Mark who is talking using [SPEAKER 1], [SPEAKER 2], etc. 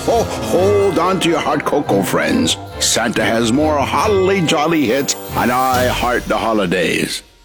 [SPEAKER 1] ho, hold on to your hot cocoa, friends. Santa has more holly jolly hits, and I heart the holidays.